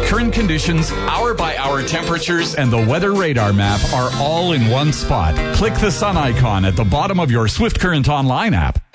Current conditions, hour-by-hour temperatures, and the weather radar map are all in one spot. Click the sun icon at the bottom of your Swift Current Online app.